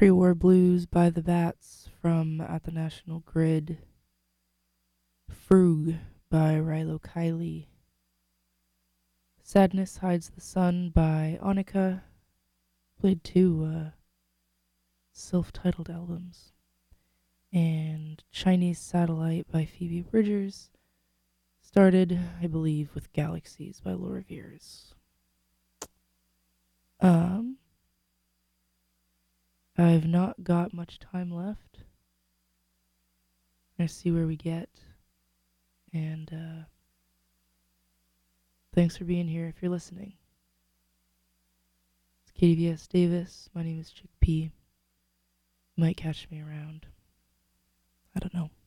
Pre-War Blues by the Bats from At the National Grid. Frug by Rilo Kiley. Sadness Hides the Sun by Onika. Played two self-titled albums. And Chinese Satellite by Phoebe Bridgers. Started, I believe, with Galaxies by Laura Veers. I've not got much time left. I'm gonna see where we get. And thanks for being here if you're listening. It's KDVS Davis. My name is Chick P. You might catch me around. I don't know.